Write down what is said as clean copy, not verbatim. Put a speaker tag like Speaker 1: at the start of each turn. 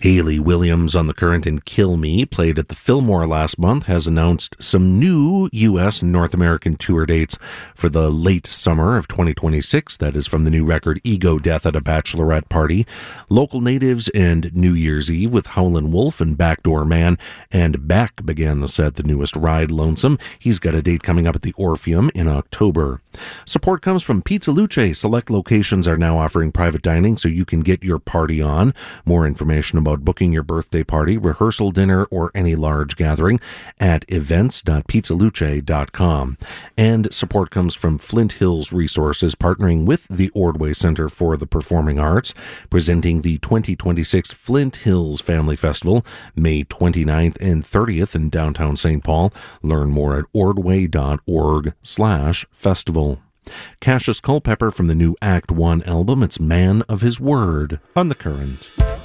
Speaker 1: Hayley Williams on The Current in Kill Me, played at the Fillmore last month, has announced some new U.S. and North American tour dates for the late summer of 2026. That is from the new record Ego Death at a Bachelorette Party, Local Natives, and New Year's Eve with Howlin' Wolf and Backdoor Man. And Beck began the set, the newest Ride Lonesome. He's got a date coming up at the Orpheum in October. Support comes from Pizza Luce. Select locations are now offering private dining so you can get your party on. More information about booking your birthday party, rehearsal dinner, or any large gathering at events.pizzaluce.com. And support comes from Flint Hills Resources, partnering with the Ordway Center for the Performing Arts, presenting the 2026 Flint Hills Family Festival, May 29th and 30th in downtown St. Paul. Learn more at ordway.org/festival. Cassius Culpepper from the new Act One album, it's Man of His Word, on The Current.